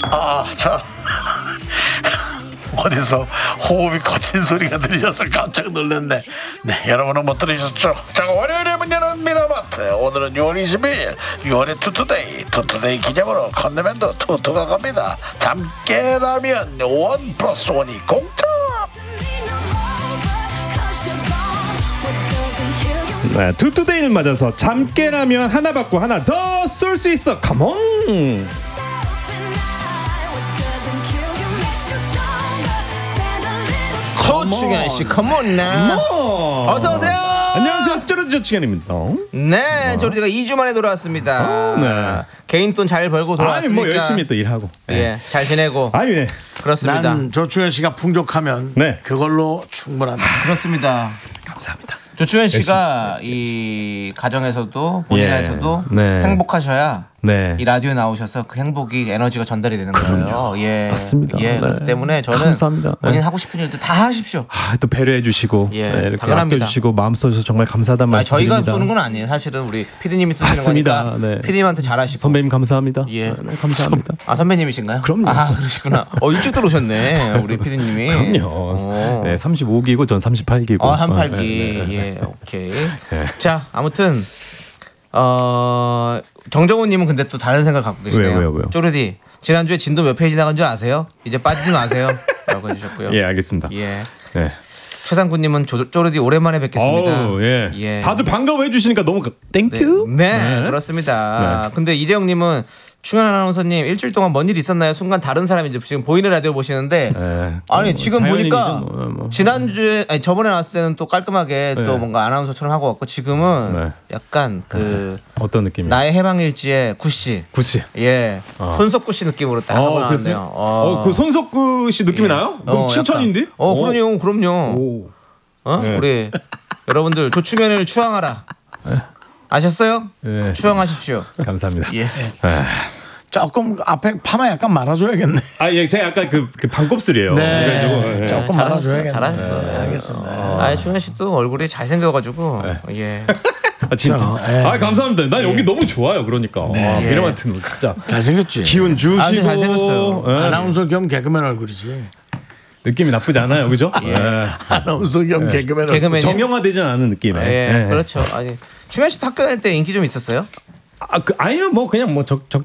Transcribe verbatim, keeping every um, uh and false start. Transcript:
아, 저 어디서 호흡이 거친 소리가 들려서 깜짝 놀랐네. 네, 여러분은 못 들으셨죠? 자, 월요일에 문 여는 미라마트. 오늘은 유월 이십일 유월의 투투데이. 투투데이 기념으로 컨대면도 투투가 갑니다. 잠깨라면 원 플러스 원이 공짜. 네, 투투데이를 맞아서 잠깨라면 하나 받고 하나 더 쏠 수 있어. 컴온. 조충현 씨, 컴온 나. 어서 오세요. 안녕하세요, 쪼르디 조충현입니다. 네, 쪼르디가 이 주 만에 돌아왔습니다. 오, 네. 개인 돈 잘 벌고 돌아왔으니까. 아니, 뭐 열심히 또 일하고. 예, 잘 지내고. 아유, 네. 그렇습니다. 난 조충현 씨가 풍족하면 네. 그걸로 충분합니다. 그렇습니다. 감사합니다. 조충현 씨가 이 가정에서도 본인에서도 예. 네. 행복하셔야 네. 이 라디오에 나오셔서 그 행복이 에너지가 전달이 되는 거예요. 예. 맞습니다. 예. 네. 그렇기 때문에 저는 감사합니다. 본인 네. 하고 싶은 일들 다 하십시오. 아, 또 배려해 주시고 예, 네, 이렇게 당연합니다. 아껴 주시고 마음 써주셔서 정말 감사하다는 아니, 말씀드립니다. 저희가 쏘는 건 아니에요. 사실은 우리 피디님이 쓰시는 맞습니다. 거니까 네. 피디님한테 잘하시고. 선배님 감사합니다. 예. 네, 감사합니다. 아, 선배님이신가요? 그럼요. 아, 그러시구나. 어, 일찍 들어오셨네. 우리 피디님이. 그럼요. 어. 네, 삼십오 기고 전 삼십팔 기고. 어, 한팔기. 네, 네, 네. 예, 오케이. 자, 아무튼 어, 정정훈님은 근데 또 다른 생각 갖고 계시네요. 왜요, 왜요, 왜요? 쪼르디, 지난주에 진도 몇 페이지 나간 줄 아세요? 이제 빠지지 마세요. 라고 해주셨고요. 예, 알겠습니다. 예. 네. 최상구님은 조- 쪼르디 오랜만에 뵙겠습니다. 어우, 예. 예. 다들 반가워해 주시니까 너무 가- 땡큐. 네, 네. 그렇습니다. 네. 근데 이재영님은 충현 아나운서님 일주일 동안 뭔 일 있었나요? 순간 다른 사람이 이제 지금 보이는 라디오 보시는데 네. 아니 뭐 지금 자연인이죠, 보니까 뭐, 뭐. 지난주에 아니 저번에 나왔을 때는 또 깔끔하게 네. 또 뭔가 아나운서처럼 하고 왔고 지금은 네. 약간 그 어떤 느낌이요? 나의 해방일지의 구씨 구씨. 예 어. 손석구 씨 느낌으로 딱 하고 어, 글쎄요. 나왔네요. 어, 그 손석구 씨 느낌이 예. 나요? 너무 어, 칭찬인데? 약간. 어, 그럼요, 그럼요. 오. 어? 네. 우리 여러분들 조충현을 추앙하라. 아셨어요? 네. 추앙하십시오. 감사합니다. 예. 아, 조금 앞에 파마 약간 말아줘야겠네. 아, 예, 제가 약간 그, 그 반곱슬이에요. 네. 그래가지고, 예. 조금 잘하셨어요. 말아줘야겠네. 잘하셨어요. 네, 알겠습니다. 아, 충현 씨도 얼굴이 잘생겨가지고 예. 아, 진짜. 예. 아, 감사합니다. 난 여기 너무 좋아요. 그러니까. 아, 예. 미라마트는 진짜 잘생겼지. 기운 주시고. 아주 잘생겼어요. 예. 아나운서 겸 개그맨 얼굴이지. 느낌이 나쁘지 않아요, 그죠? 예. 아나운서 겸 개그맨 얼굴. 개그맨 정형화되지 않은 느낌에. 예, 예. 그렇죠. 아니 충현 씨도 학교 다닐 때 인기 좀 있었어요? 아, 그, 아니요, 뭐, 그냥 뭐, 적, 적,